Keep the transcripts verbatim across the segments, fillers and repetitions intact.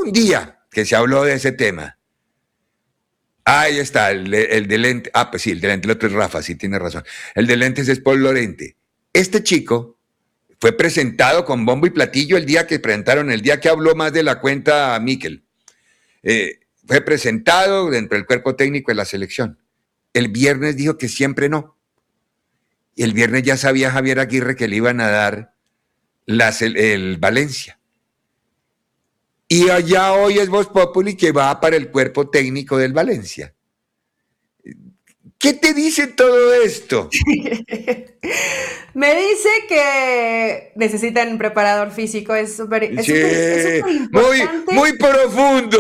un día que se habló de ese tema. Ahí está, el, el de lente. Ah, pues sí, el de lente, el otro es Rafa, sí, tiene razón. El de lentes es Paul Lorente. Este chico fue presentado con bombo y platillo el día que presentaron, el día que habló más de la cuenta a Mikel. Eh, fue presentado dentro del cuerpo técnico de la selección. El viernes dijo que siempre no. Y el viernes ya sabía Javier Aguirre que le iban a dar las, el, el Valencia. Y allá hoy es Voz Populi que va para el cuerpo técnico del Valencia. ¿Qué te dice todo esto? Me dice que necesitan un preparador físico, es súper es sí, importante. Muy, muy profundo.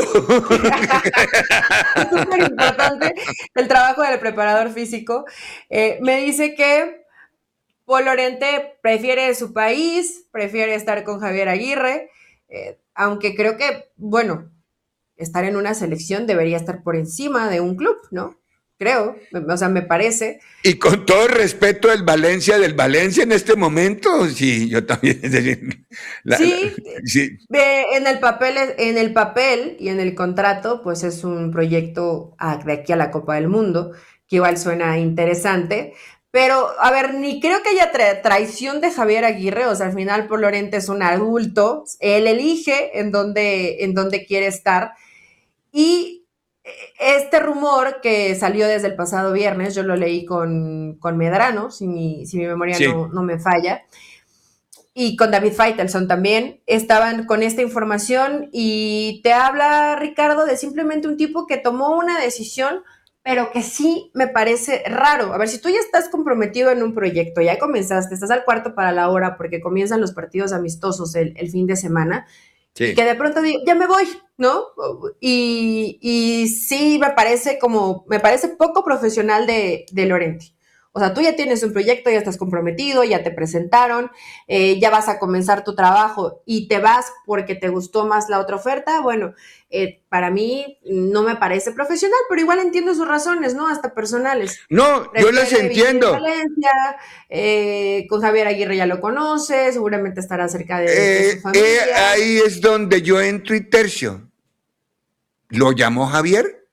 Es súper importante el trabajo del preparador físico. Eh, me dice que Paul Lorente prefiere su país, prefiere estar con Javier Aguirre, eh, aunque creo que, bueno, estar en una selección debería estar por encima de un club, ¿no? Creo, o sea, me parece. Y con todo el respeto del Valencia, del Valencia en este momento, sí, yo también. La, sí, la, sí. En el papel, en el papel y en el contrato, pues es un proyecto de aquí a la Copa del Mundo, que igual suena interesante, pero, a ver, ni creo que haya tra traición de Javier Aguirre, o sea, al final Paul Lorente es un adulto, él elige en dónde, en dónde quiere estar, y este rumor que salió desde el pasado viernes, yo lo leí con, con Medrano, si mi, si mi memoria sí. no, no me falla, y con David Faitelson también, estaban con esta información y te habla, Ricardo, de simplemente un tipo que tomó una decisión, pero que sí me parece raro. A ver, si tú ya estás comprometido en un proyecto, ya comenzaste, estás al cuarto para la hora porque comienzan los partidos amistosos el, el fin de semana, sí. Y que de pronto digo, ya me voy, ¿no? Y, y sí me parece como, me parece poco profesional de, de Lorente. O sea, tú ya tienes un proyecto, ya estás comprometido, ya te presentaron, eh, ya vas a comenzar tu trabajo y te vas porque te gustó más la otra oferta. Bueno, eh, para mí no me parece profesional, pero igual entiendo sus razones, ¿no? Hasta personales. No, Prefiere yo las entiendo. Valencia, eh, con Javier Aguirre ya lo conoce, seguramente estará cerca de, eh, de su familia. Eh, ahí es donde yo entro y tercio. ¿Lo llamó Javier?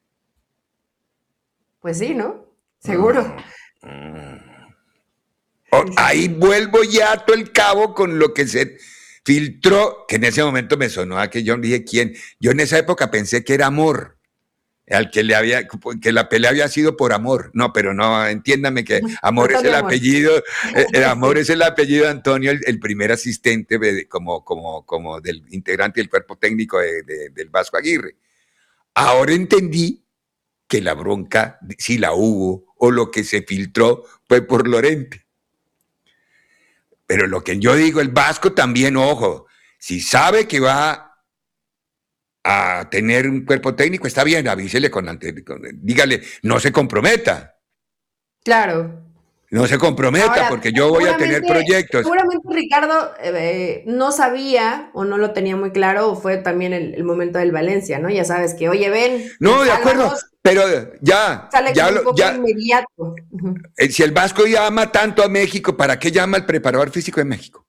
Pues sí, ¿no? Seguro. Mm. Oh, ahí vuelvo ya a todo el cabo con lo que se filtró, que en ese momento me sonó a que yo dije quién. Yo en esa época pensé que era Amor, al que le había, que la pelea había sido por Amor. No, pero no, entiéndame que Amor es el amor. apellido, el Amor es el apellido de Antonio, el, el primer asistente de, como, como, como del integrante del cuerpo técnico de, de, del Vasco Aguirre. Ahora entendí que la bronca, si la hubo, o lo que se filtró, fue por Lorente. Pero lo que yo digo, el Vasco también, ojo, si sabe que va a tener un cuerpo técnico, está bien, avísele con, con dígale, no se comprometa. Claro. No se comprometa. Ahora, porque yo voy a tener proyectos. Seguramente Ricardo eh, no sabía o no lo tenía muy claro, o fue también el, el momento del Valencia, ¿no? Ya sabes que, oye, ven. No, de acuerdo, pero ya. Sale ya, un poco ya inmediato. Uh-huh. Si el Vasco ya ama tanto a México, ¿para qué llama al preparador físico de México?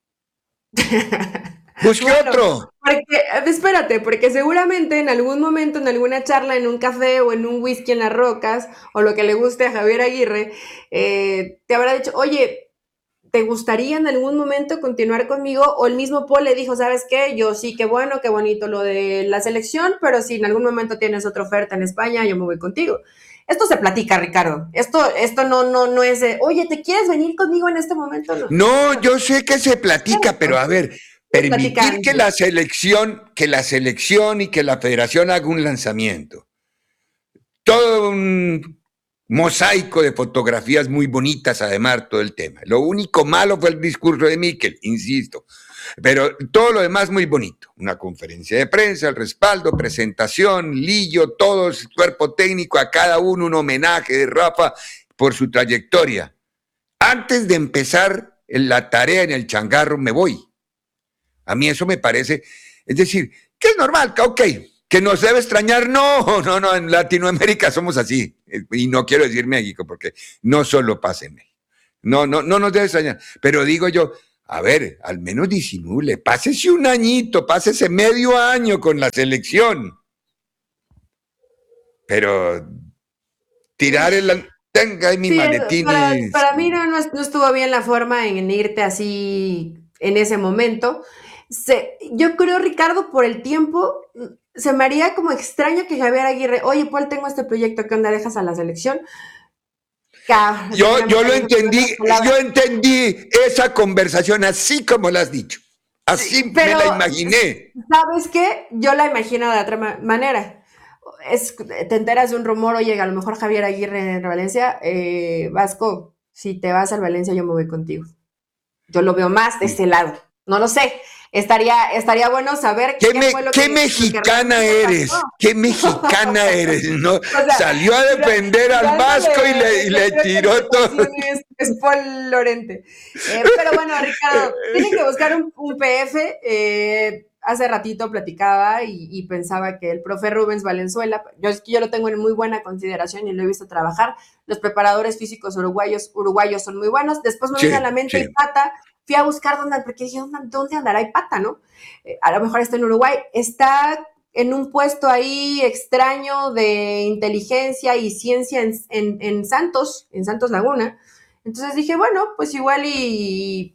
Busque bueno, otro. Porque, espérate, porque seguramente en algún momento, en alguna charla, en un café o en un whisky en las rocas, o lo que le guste a Javier Aguirre, eh, te habrá dicho, oye, ¿te gustaría en algún momento continuar conmigo? O el mismo Paul le dijo, ¿sabes qué? Yo sí, qué bueno, qué bonito lo de la selección, pero si en algún momento tienes otra oferta en España, yo me voy contigo. Esto se platica, Ricardo. Esto, esto no, no, no es de, oye, ¿te quieres venir conmigo en este momento? No, no yo sé que se platica, pero a ver, permitir que la selección, que la selección y que la federación haga un lanzamiento. Todo un mosaico de fotografías muy bonitas, además, todo el tema. Lo único malo fue el discurso de Mikel, insisto. Pero todo lo demás muy bonito. Una conferencia de prensa, el respaldo, presentación, Lillo, todo el cuerpo técnico, a cada uno un homenaje de Rafa por su trayectoria. Antes de empezar la tarea en el changarro, me voy. A mí eso me parece, es decir, que es normal, que ok, que nos debe extrañar, no, no, no, en Latinoamérica somos así, y no quiero decir México, porque no solo pasa en México, no, no, no nos debe extrañar, pero digo yo, a ver, al menos disimule, pásese un añito, pásese medio año con la selección. Pero tirar el... Tenga ahí mi sí, maletín para, y... para mí no, no, no estuvo bien la forma en irte así en ese momento. Se, yo creo, Ricardo, por el tiempo, se me haría como extraño que Javier Aguirre, oye, Paul, tengo este proyecto, ¿qué onda? ¿Dejas a la selección? Yo, yo lo entendí, yo entendí esa conversación así como la has dicho. Así sí, pero, me la imaginé. ¿Sabes qué? Yo la imagino de otra ma manera. Es, te enteras de un rumor, oye, a lo mejor Javier Aguirre en Valencia, eh, Vasco, si te vas al Valencia yo me voy contigo. Yo lo veo más de ese lado. No lo sé. Estaría, estaría bueno saber qué, qué me, fue lo ¿qué que, mexicana lo que eres, pasó. Qué mexicana eres, ¿no? O sea, salió a defender al Vasco y le, y le tiró todo. Es, es Paul Lorente. Eh, pero bueno, Ricardo, tienen que buscar un, un P F. Eh, hace ratito platicaba y, y pensaba que el profe Rubens Valenzuela, yo, yo lo tengo en muy buena consideración y lo he visto trabajar. Los preparadores físicos uruguayos, uruguayos son muy buenos. Después me sí, viene a la mente sí. Ipata. Fui a buscar dónde, porque dije, ¿dónde, dónde andará Ipata, no? Eh, a lo mejor está en Uruguay. Está en un puesto ahí extraño de inteligencia y ciencia en, en, en Santos, en Santos Laguna. Entonces dije, bueno, pues igual y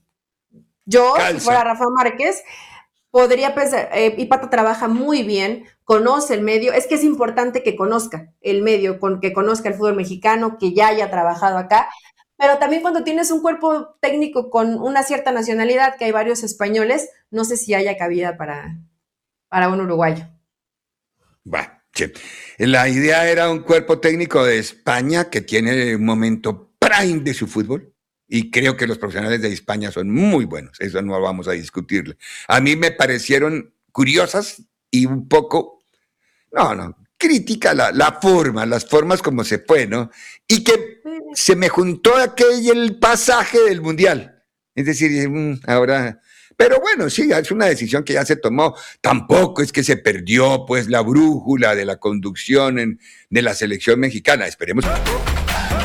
yo, Calza. Si fuera Rafa Márquez, podría pensar, eh, Ipata trabaja muy bien, conoce el medio, es que es importante que conozca el medio, con, que conozca el fútbol mexicano, que ya haya trabajado acá, pero también cuando tienes un cuerpo técnico con una cierta nacionalidad, que hay varios españoles, no sé si haya cabida para, para un uruguayo. Bueno, sí. La idea era un cuerpo técnico de España que tiene un momento prime de su fútbol. Y creo que los profesionales de España son muy buenos, eso no vamos a discutirle. A mí me parecieron curiosas y un poco, no, no, crítica la, la forma, las formas como se fue, ¿no? Y que se me juntó aquel el pasaje del Mundial. Es decir, ahora... Pero bueno, sí, es una decisión que ya se tomó. Tampoco es que se perdió, pues, la brújula de la conducción en, de la selección mexicana. Esperemos...